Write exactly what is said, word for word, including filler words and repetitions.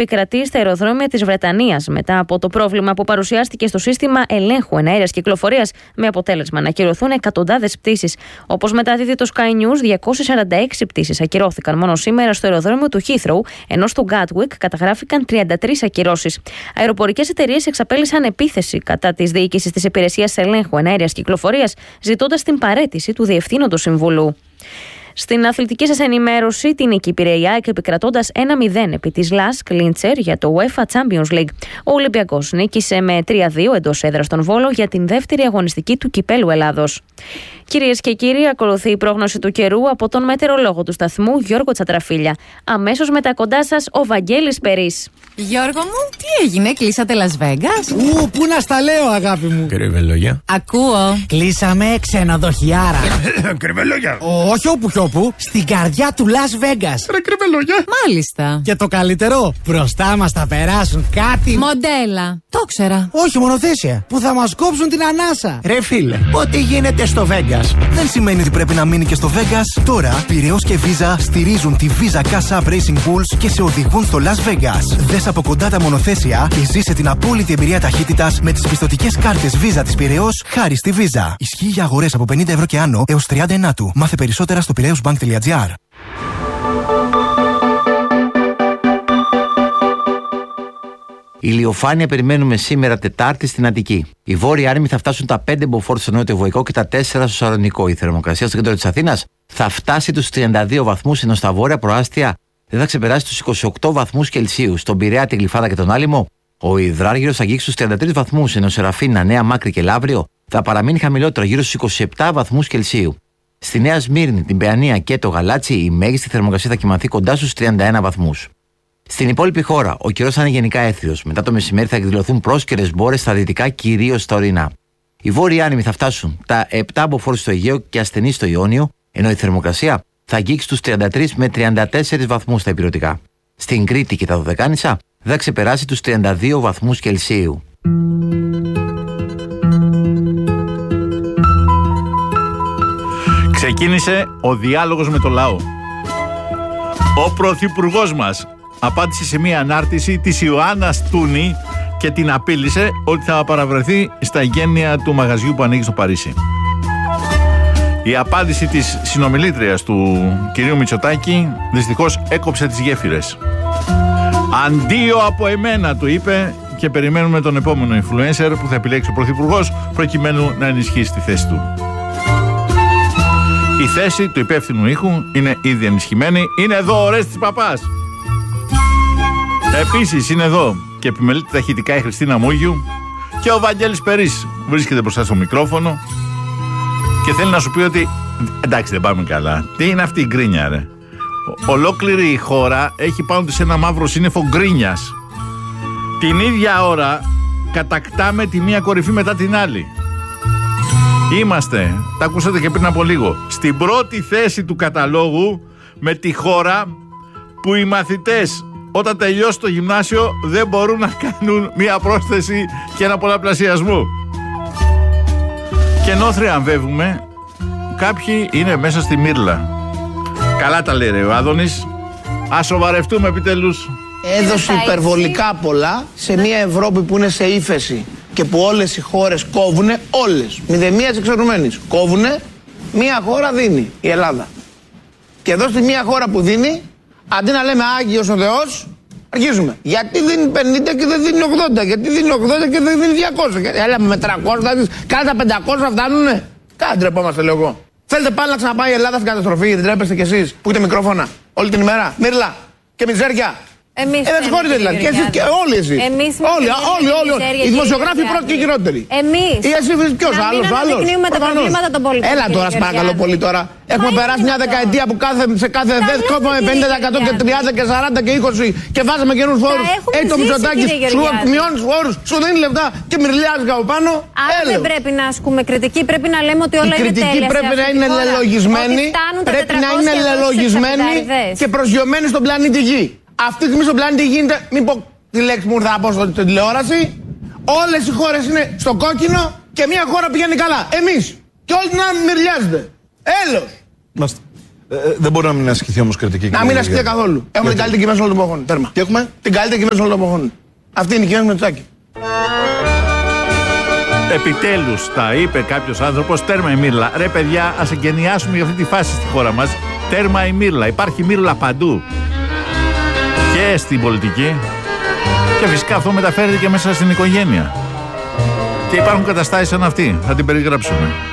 επικρατεί στα αεροδρόμια της Βρετανίας μετά από το πρόβλημα που παρουσιάστηκε στο σύστημα ελέγχου εναέρειας κυκλοφορίας, με αποτέλεσμα να ακυρωθούν εκατοντάδες πτήσεις. Όπως μεταδίδει το Sky News, διακόσιες σαράντα έξι πτήσεις ακυρώθηκαν μόνο σήμερα στο αεροδρόμιο του Heathrow, ενώ στο Gatwick καταγράφηκαν τριάντα τρεις ακυρώσεις. Αεροπορικές εταιρείες εξαπέλυσαν επίθεση κατά της διοίκησης της Υπηρεσίας Ελέγχου Εναέρειας Κυκλοφορίας, ζητώντας την παραίτηση του Διευθύνοντος Συμβούλου. Στην αθλητική σας ενημέρωση, την νίκη πήρε η ΑΕΚ επικρατώντας ένα μηδέν επί της Λάσκ Λίντσερ για το UEFA Champions League. Ο Ολυμπιακός νίκησε με τρία δύο εντός έδρας στον Βόλο για την δεύτερη αγωνιστική του Κυπέλλου Ελλάδος. Κυρίες και κύριοι, ακολουθεί η πρόγνωση του καιρού από τον μετεωρολόγο του σταθμού Γιώργο Τσατραφίλια. Αμέσως μετά κοντά σας ο Βαγγέλης Περής. Γιώργο μου, τι έγινε, κλείσατε Las Vegas? Ου, πού να στα λέω, αγάπη μου. Κρυβελόγια. Ακούω. Κλείσαμε ξενοδοχιάρα. Κρυβελόγια. Όχι όπου κι όπου, στην καρδιά του Las Vegas. Ρε κρυβελόγια. Μάλιστα. Και το καλύτερο, μπροστά μας θα περάσουν κάτι. Μοντέλα. Το ξέρα. Όχι, μονοθέσια. Που θα μας κόψουν την ανάσα. Ρε φίλε, ό,τι γίνεται στο Vegas δεν σημαίνει ότι πρέπει να μείνει και στο Vegas. Τώρα, Πειραιώς και Visa στηρίζουν τη Visa Cash App Racing Pools και σε οδηγούν στο Las Vegas. Δες από κοντά τα μονοθέσια και ζήσε την απόλυτη εμπειρία ταχύτητας με τις πιστωτικές κάρτες Visa της Πειραιώς χάρη στη Visa. Ισχύει για αγορές από πενήντα ευρώ και άνω έως τριάντα ενάτου. Μάθε περισσότερα στο πειραιώσμπανκ τελεία τζι άρ. Ηλιοφάνεια περιμένουμε σήμερα Τετάρτη στην Αττική. Οι βόρειοι άρμοι θα φτάσουν τα πέντε μποφόρ στο νότιο-βορρικό και τα τέσσερα στο Σαλονικό. Η θερμοκρασία στο κέντρο της Αθήνας θα φτάσει τους τριάντα δύο βαθμούς, ενώ στα βόρεια προάστια δεν θα ξεπεράσει τους είκοσι οκτώ βαθμούς Κελσίου. Στον Πειραιά, τη Γλυφάδα και τον Άλυμο, ο υδράργυρος θα αγγίξει τους τριάντα τρεις βαθμούς, ενώ σε Ραφίνα, Νέα Μάκρη και Λαύριο θα παραμείνει χαμηλότερο, γύρω στους είκοσι επτά βαθμούς Κελσίου. Στη Νέα Σμύρνη, την Παιανία και το Γαλάτσι, η μέγιστη θερμοκρασία θα κυμανθεί κοντά στους τριάντα ένα βαθμούς. Στην υπόλοιπη χώρα, ο καιρός θα είναι γενικά έθριος. Μετά το μεσημέρι θα εκδηλωθούν πρόσκαιρες μπόρες στα δυτικά, κυρίως στα ορεινά. Οι βόρειοι άνεμοι θα φτάσουν τα επτά μποφόρ στο Αιγαίο και ασθενείς στο Ιόνιο, ενώ η θερμοκρασία θα αγγίξει τους τριάντα τρεις με τριάντα τέσσερις βαθμούς στα ηπειρωτικά. Στην Κρήτη και τα Δωδεκάνησα θα ξεπεράσει τους τριάντα δύο βαθμούς Κελσίου. Ξεκίνησε ο διάλογος με το λαό. Ο πρωθυπουργός μας απάντησε σε μια ανάρτηση της Ιωάννας Τούνη και την απείλησε ότι θα παραβρεθεί στα εγγένεια του μαγαζιού που ανοίγει στο Παρίσι. Η απάντηση της συνομιλήτριας του κυρίου Μητσοτάκη δυστυχώς έκοψε τις γέφυρες. Αντίο από εμένα, του είπε, και περιμένουμε τον επόμενο influencer που θα επιλέξει ο πρωθυπουργός προκειμένου να ενισχύσει τη θέση του. Η θέση του υπεύθυνου ήχου είναι ήδη ενισχυμένη. Είναι εδώ ο Ρέστης Παπάς. Επίσης είναι εδώ και επιμελείται ταχυτικά η Χριστίνα Μούγιου και ο Βαγγέλης Περής βρίσκεται μπροστά στο μικρόφωνο και θέλει να σου πει ότι εντάξει, δεν πάμε καλά. Τι είναι αυτή η γκρίνια, ρε? Ολόκληρη η χώρα έχει πάνω της ένα μαύρο σύννεφο γκρίνιας. Την ίδια ώρα κατακτάμε τη μία κορυφή μετά την άλλη. Είμαστε, τα ακούσατε και πριν από λίγο, στην πρώτη θέση του καταλόγου με τη χώρα που οι μαθητές όταν τελειώσει το γυμνάσιο δεν μπορούν να κάνουν μία πρόσθεση και ένα πολλαπλασιασμό. Και ενώ θριαμβεύουμε, κάποιοι είναι μέσα στη μύρλα. Καλά τα λέει ρε ο Άδωνης. Ας σοβαρευτούμε επιτέλους. Έδωσε υπερβολικά πολλά σε μια Ευρώπη που είναι σε ύφεση και που όλες οι χώρες κόβουνε, όλες, μηδεμίας εξαιρουμένης, κόβουνε, μια χώρα δίνει, η Ελλάδα. Και εδώ στη μια χώρα που δίνει, αντί να λέμε Άγιος ο Θεός, αρχίζουμε. Γιατί δίνει πενήντα και δεν δίνει ογδόντα, γιατί δίνει ογδόντα και δεν δίνει διακόσια. Έλα με τριακόσια, θα δεις, κάθε τα πεντακόσια φτάνουνε. Κάτι ντρεπόμαστε, λέω εγώ. Θέλετε πάλι να ξαναπάει η Ελλάδα στην καταστροφή, δεν τρέπεστε κι εσείς που έχετε μικρόφωνα όλη την ημέρα, μύρλα και μιζέρια. Εμείς ε, δεν συγχωρείτε δηλαδή. Και εσείς και όλοι εσείς. Εμείς όλοι, όλοι, όλοι, όλοι. Οι δημοσιογράφοι πρώτοι και χειρότεροι. Εμείς. Ή εσύ ποιος άλλος, άλλος. Τα προβλήματα των πολιτών. Έλα τώρα, σας παρακαλώ πολύ τώρα. Έχουμε περάσει μια δεκαετία που κάθε, σε κάθε ΔΕΘ κόβαμε πενήντα τοις εκατό και τριάντα και σαράντα και είκοσι και βάζαμε καινούριους φόρους. Έχει το Μητσοτάκη, σου μειώνει τους φόρους, σου δίνει λεφτά και μυρλιάζει από πάνω. Άρα δεν πρέπει να ασκούμε κριτική, πρέπει να λέμε ότι όλα είναι τέλεια. Η κριτική πρέπει να είναι λελογισμένη, πρέπει να είναι λελογισμένη και προσγειωμένη στον πλανήτη Γη. Αυτή τη στιγμή στον πλανήτη γίνεται, μην πω τη λέξη που ήρθα να πω στην τηλεόραση, όλες οι χώρες είναι στο κόκκινο και μια χώρα πηγαίνει καλά. Εμείς. Και όλοι να μυρλιάζετε. Έλος. Ε, δεν μπορεί να μην ασκηθεί όμως κριτική. Να μην ασκηθεί καθόλου. Έχουμε την καλύτερη κυβέρνηση όλων των εποχών. Τέρμα. Τι έχουμε? Την καλύτερη κυβέρνηση όλων των εποχών. Αυτή είναι η κυβέρνηση Μητσοτάκη. Επιτέλους τα είπε κάποιος άνθρωπος, τέρμα η μύρλα. Ρε παιδιά, ας εγκαινιάσουμε για αυτή τη φάση στη χώρα μας. Τέρμα η μύρλα. Υπάρχει μύρλα παντού. Και στην πολιτική. Και φυσικά αυτό μεταφέρεται και μέσα στην οικογένεια. Και υπάρχουν καταστάσεις σαν αυτή. Θα την περιγράψουμε.